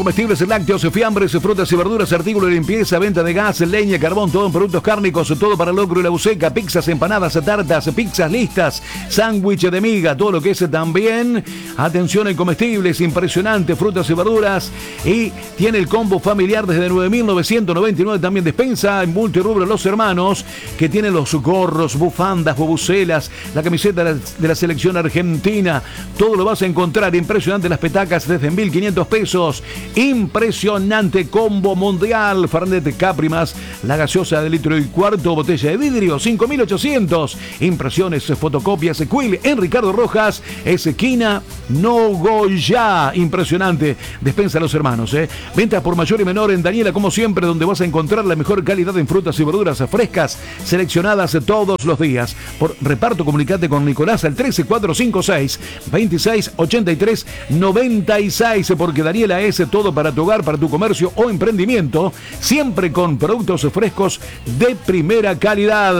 Comestibles, lácteos, fiambres, frutas y verduras, artículos de limpieza, venta de gas, leña, carbón, todo en productos cárnicos, todo para el locro y la buceca, pizzas, empanadas, tartas, pizzas listas, sándwich de miga, todo lo que es también, atención en comestibles, impresionante, frutas y verduras, y tiene el combo familiar desde 9.999, también despensa en multirrubro Los Hermanos, que tiene los gorros, bufandas, bubucelas, la camiseta de la selección argentina, todo lo vas a encontrar, impresionante, las petacas desde 1.500 pesos, impresionante combo mundial, Fernet Capri más la gaseosa de litro y cuarto, botella de vidrio, 5.800, impresiones, fotocopias, Quill en Ricardo Rojas, esquina Nogoyá, impresionante, despensa Los Hermanos, ventas por mayor y menor en Daniela, como siempre, donde vas a encontrar la mejor calidad en frutas y verduras frescas, seleccionadas todos los días. Por reparto, comunicate con Nicolás al 13456 2683 96, porque Daniela es todo para tu hogar, para tu comercio o emprendimiento, siempre con productos frescos de primera calidad.